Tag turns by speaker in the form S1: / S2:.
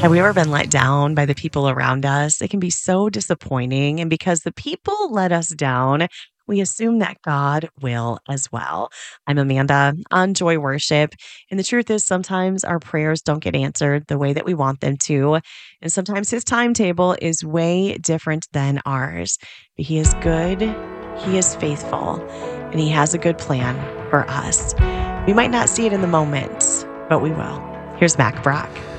S1: Have we ever been let down by the people around us? It can be so disappointing. And because the people let us down, we assume that God will as well. I'm Amanda on Joy Worship. And the truth is, sometimes our prayers don't get answered the way that we want them to. And sometimes his timetable is way different than ours. But he is good, he is faithful, and he has a good plan for us. We might not see it in the moment, but we will. Here's Mac Brock.